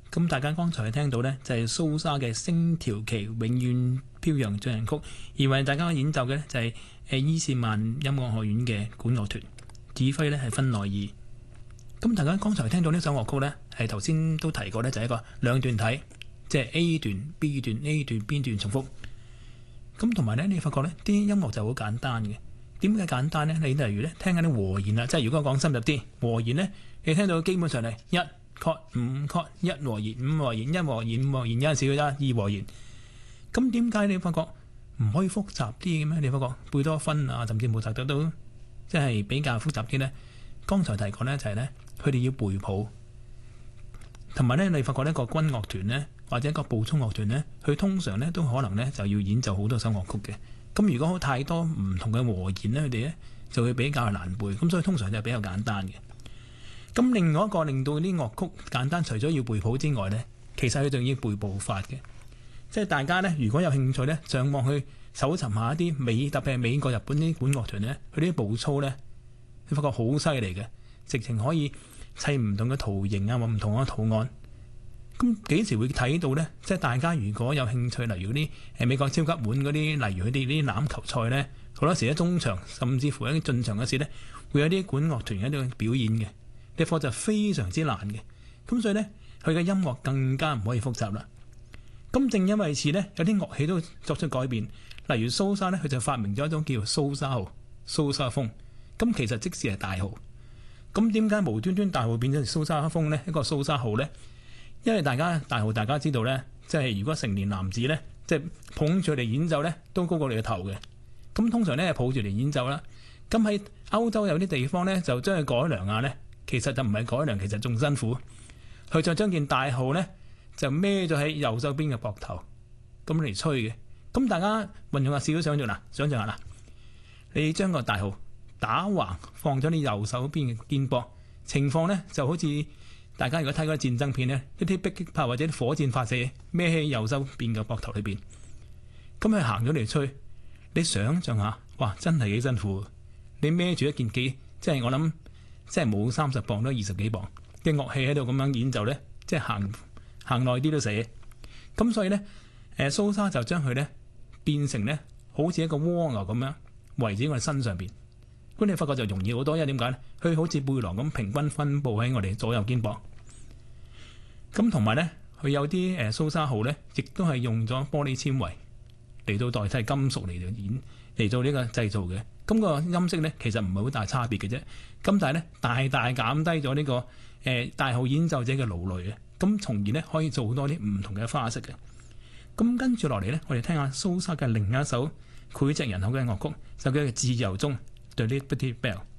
咁大家剛才聽到呢，就係蘇莎嘅《星條旗永遠飄揚進行曲》，而為大家演奏嘅呢，就係伊士曼音樂學院嘅管樂團，指揮呢係芬內爾。咁大家剛才聽到呢首樂曲呢，係頭先都提過呢，就係一個兩段體，即係 A 段、B 段、A 段、B 段重複。咁同埋呢，你發覺呢啲音樂就好簡單嘅。點解簡單呢？你例如呢，聽緊啲和弦啦，即係如果講深入啲和弦呢，你聽到基本上係一確五確一和弦五和弦一和弦五和弦，有陣時佢得二和弦。咁點解你發覺唔可以複雜啲嘅咩？你發覺貝多芬啊，甚至莫扎特都即係比較複雜啲呢。剛才提過呢，就係呢，佢哋要背譜，同埋呢，你發覺呢個軍樂團呢，或者一個步衝樂團呢，佢通常呢都可能呢就要演奏好多首樂曲嘅。咁如果太多唔同嘅和弦呢，佢哋呢就會比較難背。咁所以通常就比較簡單嘅。咁另外一個令到啲樂曲簡單，除咗要背譜之外呢，其實佢仲要背步法嘅。即係大家呢，如果有興趣呢，上網去搜尋下一啲特別係美國、日本啲管樂團呢，佢啲步操呢，你發覺好犀利嘅，直情可以砌唔同嘅圖形啊，或唔同嘅圖案。咁幾時會睇到呢？即係大家如果有興趣，例如啲美國超級碗嗰啲，例如佢哋啲欖球賽呢，好多時喺中場甚至乎喺進場嘅時呢，會有啲管樂團喺度表演嘅。呢課就非常之難嘅，咁所以呢，佢嘅音樂更加唔可以複雜啦。咁正因為此呢，有啲樂器都作出改變，例如蘇莎呢，佢就發明咗一種叫蘇莎號、蘇莎風。咁其實即使係大號，咁點解無端端大號變咗蘇莎風呢？一個蘇莎號呢？因為大號大家知道呢，即係如果成年男子呢，即係捧住嚟演奏呢，都高過你嘅頭嘅。咁通常呢係抱住嚟演奏啦。咁喺歐洲有啲地方呢，就將佢改良下呢。其實就唔係改良，其實仲辛苦。佢就將件大號呢，就孭咗喺右手邊嘅膊頭，咁嚟吹嘅。咁大家運用下少少想像啦，想像下啦，你將個大號打橫放咗你右手邊嘅肩膊，情況呢就好似大家如果睇嗰啲戰爭片呢，一啲迫擊炮或者啲火箭發射孭喺右手邊嘅膊頭裏邊，咁佢行咗嚟吹，你想像下，哇，真係幾辛苦。你孭住一件即係我諗。即係冇30磅都20幾磅嘅樂器喺度咁樣演奏呢，即係行耐啲都死。咁所以呢，蘇莎就將佢呢變成呢好似一個蝸牛咁樣圍住我哋身上邊。咁你發覺就容易好多，因為點解呢？佢好似背囊咁平均分佈喺我哋左右肩膊。咁同埋呢，佢有啲蘇莎號呢，亦都係用咗玻璃纖維嚟到代替金屬嚟做呢個製造嘅。咁個音色呢，其實唔係好大差別嘅啫。咁但係呢，大大減低咗呢個大號演奏者嘅勞累嘅。咁從而呢，可以做好多啲唔同嘅花式嘅。咁跟住落嚟呢，我哋聽下蘇莎嘅另一首膾炙人口嘅樂曲，就叫做《自由鐘》The Liberty Bell。